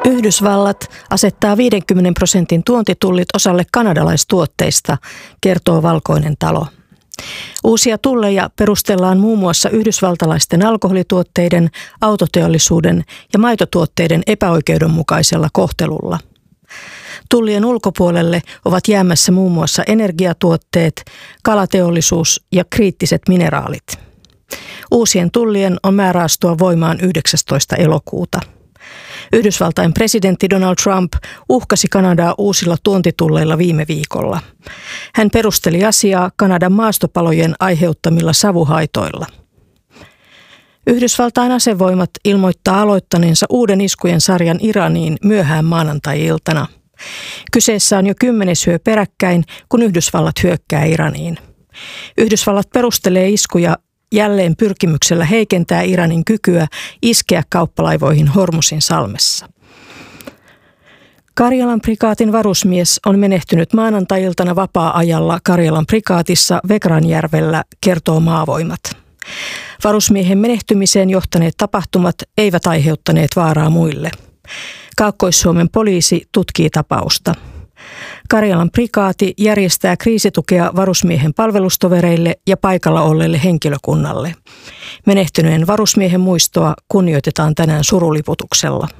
Yhdysvallat asettaa 50% tuontitullit osalle kanadalaistuotteista, kertoo Valkoinen talo. Uusia tulleja perustellaan muun muassa yhdysvaltalaisten alkoholituotteiden, autoteollisuuden ja maitotuotteiden epäoikeudenmukaisella kohtelulla. Tullien ulkopuolelle ovat jäämässä muun muassa energiatuotteet, kalateollisuus ja kriittiset mineraalit. Uusien tullien on määrä astua voimaan 19. elokuuta. Yhdysvaltain presidentti Donald Trump uhkasi Kanadaa uusilla tuontitulleilla viime viikolla. Hän perusteli asiaa Kanadan maastopalojen aiheuttamilla savuhaitoilla. Yhdysvaltain asevoimat ilmoittaa aloittaneensa uuden iskujen sarjan Iraniin myöhään maanantai-iltana. Kyseessä on jo 10. yö peräkkäin, kun Yhdysvallat hyökkää Iraniin. Yhdysvallat perustelee iskuja jälleen pyrkimyksellä heikentää Iranin kykyä iskeä kauppalaivoihin Hormusin salmessa. Karjalan prikaatin varusmies on menehtynyt maanantai-iltana vapaa-ajalla Karjalan prikaatissa Vekranjärvellä, kertoo Maavoimat. Varusmiehen menehtymiseen johtaneet tapahtumat eivät aiheuttaneet vaaraa muille. Kaakkois-Suomen poliisi tutkii tapausta. Karjalan prikaati järjestää kriisitukea varusmiehen palvelustovereille ja paikalla olleille henkilökunnalle. Menehtyneen varusmiehen muistoa kunnioitetaan tänään suruliputuksella.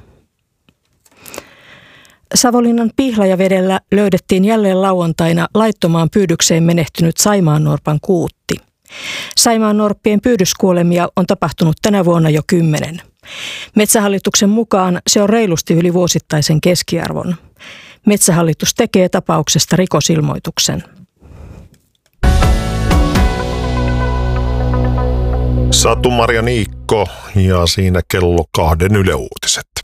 Savonlinnan Pihlajavedellä löydettiin jälleen lauantaina laittomaan pyydykseen menehtynyt saimaannorpan kuutti. Saimaannorppien pyydyskuolemia on tapahtunut tänä vuonna jo 10. Metsähallituksen mukaan se on reilusti yli vuosittaisen keskiarvon. Metsähallitus tekee tapauksesta rikosilmoituksen. Satu-Marja Niikko ja siinä kello 2 Yle Uutiset.